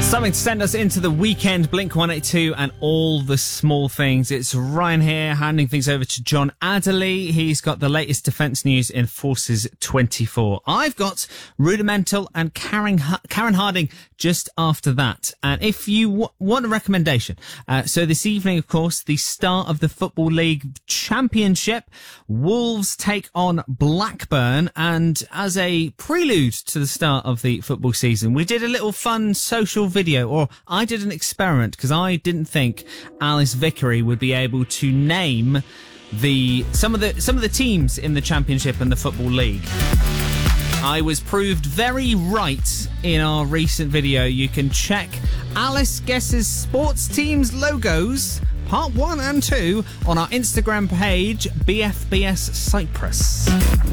Something to send us into the weekend, Blink 182 and all the small things. It's Ryan here, handing things over to John Adderley. He's got the latest defence news in Forces 24. I've got Rudimental and Karen Harding just after that. And if you want a recommendation, so this evening, of course, the start of the Football League Championship, Wolves take on Blackburn. And as a prelude to the start of the football season, we did a little fun social video, or I did an experiment because I didn't think Alice Vickery would be able to name some of the teams in the Championship and the Football League. I was proved very right in our recent video. You can check Alice Guesses Sports Teams Logos Part 1 and 2 on our Instagram page, BFBS Cyprus.